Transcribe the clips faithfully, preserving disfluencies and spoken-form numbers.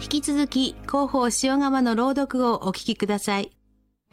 引き続き広報塩釜の朗読をお聞きください。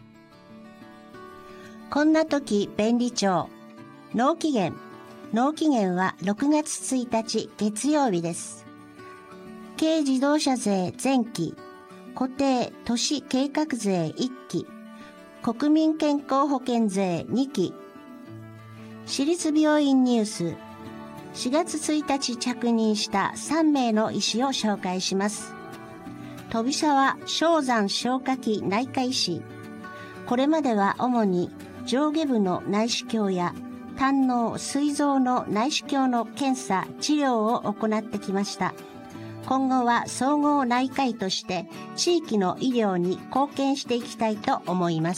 こんな時便利帳。納期限。納期限はろくがつついたち月曜日です。軽自動車税前期、固定都市計画税いっき、国民健康保険税にき、私立病院ニュース、しがつついたち着任したさんめいの医師を紹介します。飛沢正山消化器内科医師。これまでは主に上下部の内視鏡や胆のう、膵臓の内視鏡の検査、治療を行ってきました。今後は総合内科医として地域の医療に貢献していきたいと思います。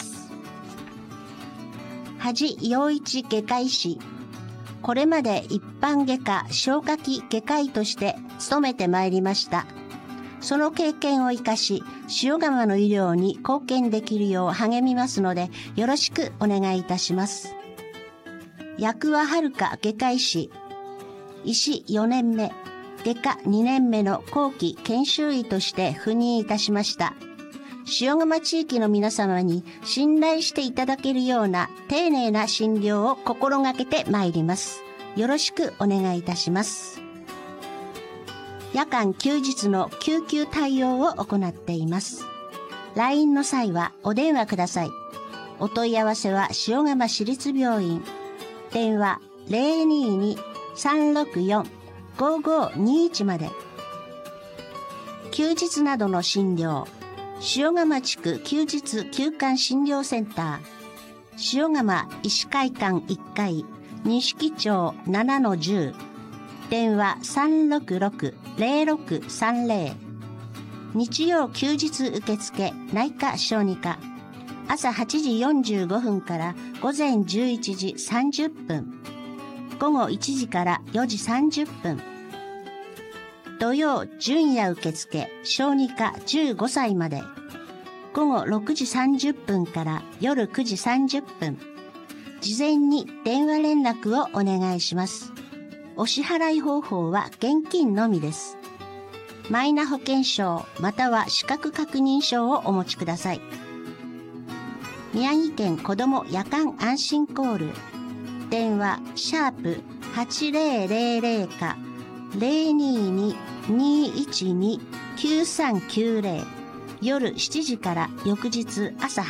土陽一外科医師。これまで一般外科、消化器外科医として勤めてまいりました。その経験を生かし、塩釜の医療に貢献できるよう励みますので、よろしくお願いいたします。八桑遥外科医師。医師よねんめ、外科にねんめの後期研修医として赴任いたしました。塩釜地域の皆様に信頼していただけるような丁寧な診療を心がけてまいります。よろしくお願いいたします。夜間休日の救急対応を行っています。ライン の際はお電話ください。お問い合わせは塩釜市立病院。電話 ゼロにーにーさんろくよんごごにいち まで。休日などの診療。塩釜地区休日休館診療センター。塩釜医師会館いっかい、錦町 ななのじゅう。電話 さんろくろくゼロろくさんゼロ。日曜休日受付内科小児科。朝はちじよんじゅうごふんから午前じゅういちじさんじゅっぷん。午後いちじからよじさんじゅっぷん。土曜準夜受付小児科じゅうごさいまで。午後ろくじさんじゅっぷんから夜くじさんじゅっぷん。事前に電話連絡をお願いします。お支払い方法は現金のみです。マイナ保険証または資格確認証をお持ちください。宮城県子ども夜間安心コール。電話シャープはちぜろぜろゼロかゼロにーにーにーいちにーきゅうさんきゅうゼロ。夜しちじから翌日朝